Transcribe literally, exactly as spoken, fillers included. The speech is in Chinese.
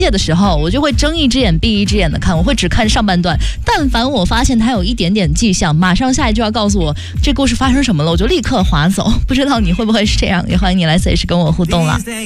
的时候，我就会睁一只眼闭一只眼的看，我会只看上半段。但凡我发现它有一点点迹象，马上下一句要告诉我这故事发生什么了，我就立刻划走。不知道你会不会是这样？也欢迎你来随时跟我互动啦。